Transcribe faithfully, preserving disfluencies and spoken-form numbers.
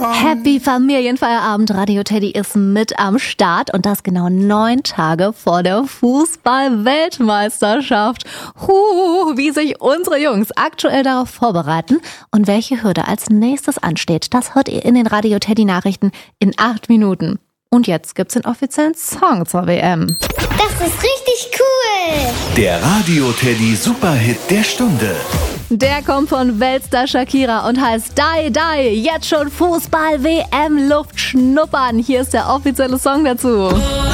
Happy Familienfeierabend. Radio Teddy ist mit am Start und das genau neun Tage vor der Fußball-Weltmeisterschaft. Huh, wie sich unsere Jungs aktuell darauf vorbereiten und welche Hürde als nächstes ansteht, das hört ihr in den Radio Teddy Nachrichten in acht Minuten. Und jetzt gibt's den offiziellen Song zur W M. Das ist richtig cool! Der Radio Teddy Superhit der Stunde. Der kommt von Weltstar Shakira und heißt Die Die. Jetzt schon Fußball-W M-Luft schnuppern. Hier ist der offizielle Song dazu.